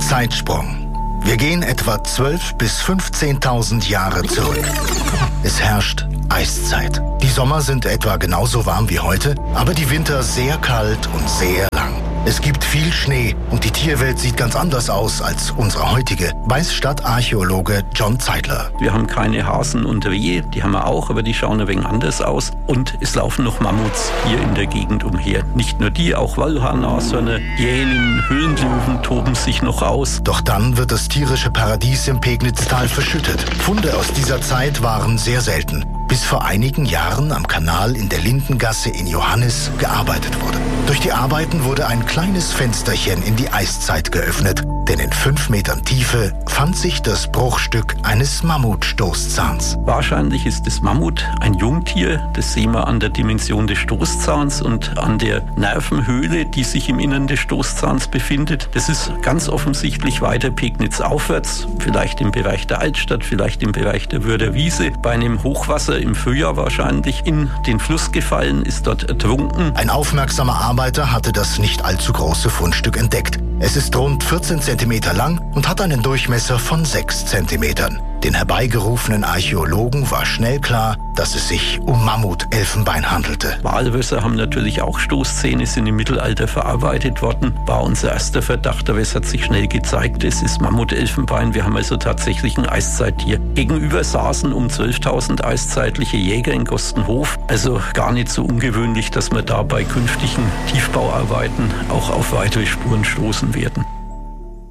Zeitsprung. Wir gehen etwa 12.000 bis 15.000 Jahre zurück. Es herrscht Eiszeit. Die Sommer sind etwa genauso warm wie heute, aber die Winter sehr kalt und sehr lang. Es gibt viel Schnee und die Tierwelt sieht ganz anders aus als unsere heutige, weiß Stadtarchäologe John Zeitler. Wir haben keine Hasen und Rehe, die haben wir auch, aber die schauen ein wenig anders aus. Und es laufen noch Mammuts hier in der Gegend umher. Nicht nur die, auch Wollhaar-Nashörner, Hyänen, Höhlenlöwen toben sich noch aus. Doch dann wird das tierische Paradies im Pegnitztal verschüttet. Funde aus dieser Zeit waren sehr selten, bis vor einigen Jahren am Kanal in der Lindengasse in Johannis gearbeitet wurde. Durch die Arbeiten wurde ein kleines Fensterchen in die Eiszeit geöffnet, denn in 5 Metern Tiefe fand sich das Bruchstück eines Mammutstoßzahns. Wahrscheinlich ist das Mammut ein Jungtier, das sehen wir an der Dimension des Stoßzahns und an der Nervenhöhle, die sich im Innern des Stoßzahns befindet. Das ist ganz offensichtlich weiter Pegnitz aufwärts, vielleicht im Bereich der Altstadt, vielleicht im Bereich der Würder Wiese, bei einem Hochwasser im Frühjahr wahrscheinlich in den Fluss gefallen, ist dort ertrunken. Ein aufmerksamer Arbeiter hatte das nicht allzu große Fundstück entdeckt. Es ist rund 14 Zentimeter lang und hat einen Durchmesser von 6 Zentimetern. Den herbeigerufenen Archäologen war schnell klar, dass es sich um Mammutelfenbein handelte. Walrösser haben natürlich auch Stoßzähne, sind im Mittelalter verarbeitet worden. War unser erster Verdacht, aber es hat sich schnell gezeigt, es ist Mammutelfenbein. Wir haben also tatsächlich ein Eiszeittier. Gegenüber saßen um 12.000 eiszeitliche Jäger in Gostenhof. Also gar nicht so ungewöhnlich, dass wir da bei künftigen Tiefbauarbeiten auch auf weitere Spuren stoßen werden.